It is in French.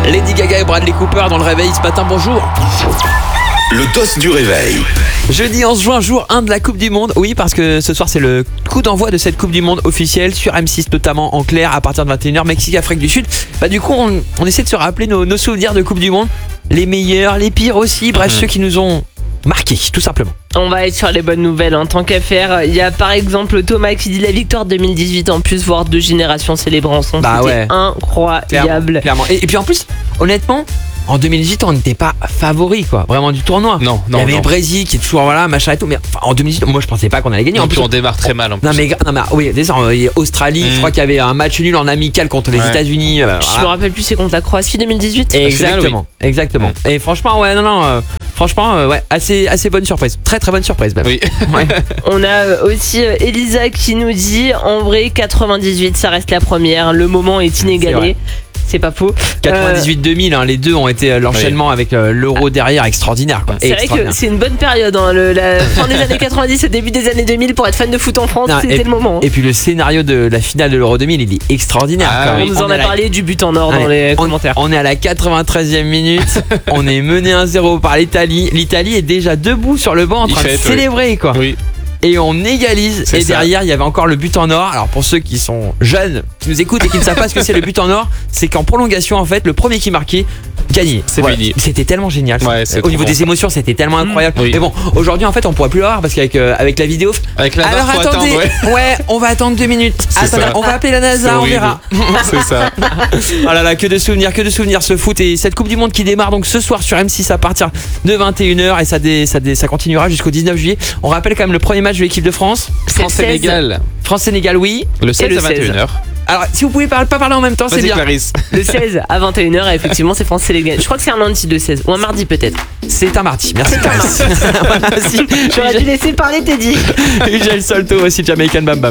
Lady Gaga et Bradley Cooper dans le réveil ce matin, bonjour. Le toss du réveil. Jeudi 11 juin, jour 1 de la Coupe du Monde. Oui, parce que ce soir c'est le coup d'envoi de cette Coupe du Monde officielle sur M6, notamment en clair à partir de 21h, Mexique, Afrique du Sud. Du coup on essaie de se rappeler nos souvenirs de Coupe du Monde, les meilleurs, les pires aussi, bref ceux qui nous ont marqués tout simplement. On va être sur les bonnes nouvelles, tant qu'à faire. Il y a par exemple Thomas qui dit la victoire 2018 en plus, voire 2 générations célébrant son. C'était ouais. Incroyable. Clairement. Et puis en plus, honnêtement, en 2018, on n'était pas favori, quoi, vraiment du tournoi. Non. Il y avait le Brésil qui est toujours machin et tout. Mais en 2018, moi je pensais pas qu'on allait gagner. En en plus, plus, on démarre très mal. En plus. Non mais oui, Australie, je crois qu'il y avait un match nul en amical contre les États-Unis. Je me rappelle plus, c'est contre la Croatie 2018. Exactement. Et franchement, assez bonne surprise, très très bonne surprise même. Oui. Ouais. On a aussi Elisa qui nous dit en vrai 98 ça reste la première, le moment est inégalé. C'est pas faux. 98-2000, les deux ont été l'enchaînement avec l'euro derrière extraordinaire. Quoi. C'est vrai que c'est une bonne période, la fin des années 90 et début des années 2000 pour être fan de foot en France, c'était le moment. Et puis le scénario de la finale de l'euro 2000, il est extraordinaire. On nous en a parlé du but en or dans les commentaires. On est à la 93e minute, on est mené 1-0 par l'Italie. L'Italie est déjà debout sur le banc en train de célébrer quoi. Oui. Et on égalise. C'est ça. Derrière il y avait encore le but en or. Alors pour ceux qui sont jeunes, qui nous écoutent et qui ne savent pas ce que c'est le but en or, c'est qu'en prolongation en fait le premier qui marquait gagnait. C'est fini. C'était tellement génial. Au niveau des émotions c'était tellement incroyable. Oui. Mais bon, aujourd'hui en fait on pourra plus l'avoir parce qu'avec avec la vidéo. Avec la barre, faut attendez, attendre, on va attendre 2 minutes. Attendez, ça. on va appeler la NASA, on verra. C'est ça. Oh là là, que de souvenirs ce foot et cette Coupe du Monde qui démarre donc ce soir sur M6 à partir de 21h et ça continuera jusqu'au 19 juillet. On rappelle quand même le premier match de l'équipe de France. France-Sénégal. France-Sénégal, oui. Le 16 à 21h. Alors, si vous pouvez pas parler en même temps, c'est bien. Clarisse. Le 16 à 21h, effectivement, c'est France-Sénégal. Je crois que c'est un lundi le 16 ou un mardi peut-être. C'est un mardi. Merci Clarisse. J'aurais dû laisser parler Teddy. Ugel Solto aussi, Jamaican Bam Bam.